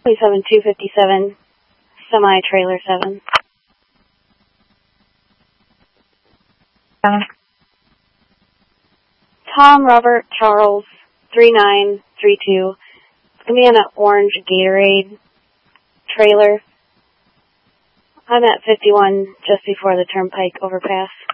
27257, semi-trailer 7. Tom Robert Charles 3932, command at Orange Gatorade trailer. I'm at 51 just before the Turnpike overpass.